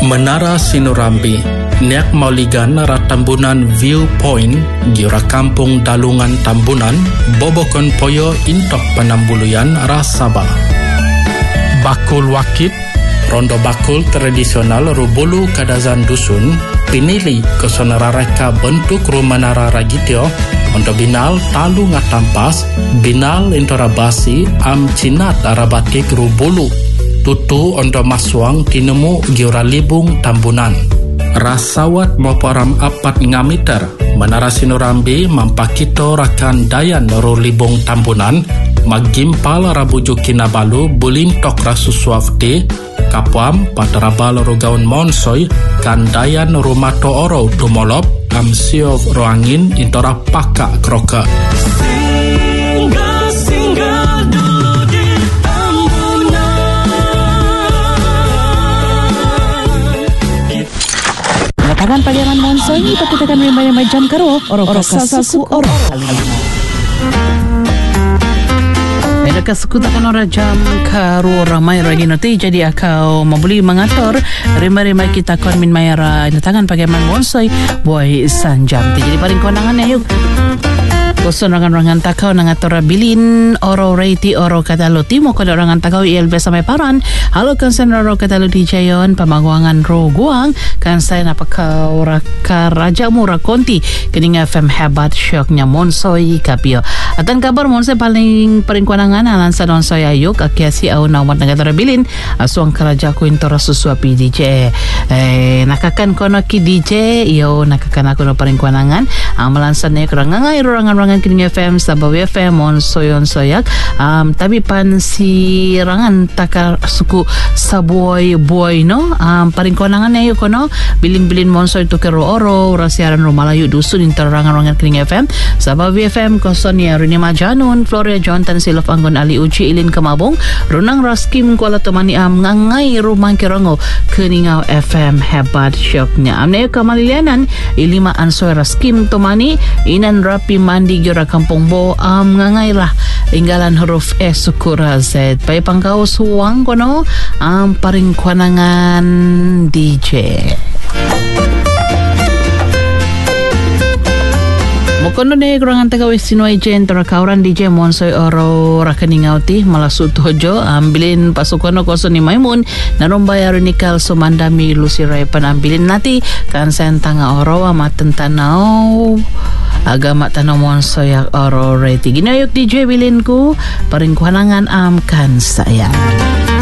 Menara Sinurambi, niak mauligan ratambunan viewpoint gira kampung Dalungan Tambunan, bobokon poyo intok penambuluyan rasaba. Bakul Wakit, rondo bakul tradisional rubulu kadazan dusun, pinili kesonarareka bentuk rumanara ragitio, untuk binal talu ngatampas, binal intorabasi am cinat arabatik rubulu. Tutu ondo maswang tinemu giura libung Tambunan. Rasawat moporam apat ngamiter Menara Sinurambi mampakito rakan dayan ro libung Tambunan magimpal rabuju kinabalu bulintok rasuswafde kapuam patarabal ro gaun monsoy kan dayan rumato oro dumolop amsiov roangin intora paka kroka. Tangan pagangan monsoy ni pakitakan may jam karo oro sasaku oro. Ada kasukutakan ora jam karo ramai lagi nanti jadi akau membeli mengatur rima-rima kita kon min mayara tangan pagangan monsoy boy sanjam. Jadi paling konangan yuk. Koson rangan takau nangatora bilin oro reiti oro katalo timo kada rangan takau ILB sampai paran halo kansen oro katalo dijayon pamangwangan ro guang kansen apakah raka raja mura konti keninga FM hebat syoknya monsoy kapio atan kabar monsoy paling kuanangan alansa monsoy ayuk akiasi au naumat nangatora bilin asuang karaja ku intora susuapi DJ nakakan kono ki DJ yo nakakan aku no paling kuanangan amalansa ne kerangangai rangan Kining FM Sabawi FM on soyon soyak tapi pan si rangan takar suku saboy boy no paling konangan na yuk no bilin monsoy to kero oro rasiaran Rumalayu dusun interangan Kining FM Sabawi FM kosonia Runi Majanun Floria Jontan Silof Anggon Ali Uji Ilin Kemabong Runang Raskim Kuala Tomani ngangai rumang kirango Keningau FM hebat syoknya amna yuk kamalilianan ilima ansoy Raskim Tomani inan rapi mandi Giora Kampung Bo ngangai lah inggalan huruf E sukura Z pay pangkau suwang kono paring kuanangan DJ Mokono ne kurangan tagawis sinuay jen torakauran DJ monsoy oro rakaningauti malasut hojo ambilin pasukono koso ni Maimun narumbaya runikal sumandami lusiray panambilin nati kansen tanga oro amatan tanaw agama tanong monsoy oro reti ginayok DJ bilin ku paring kuhanangan kan sayang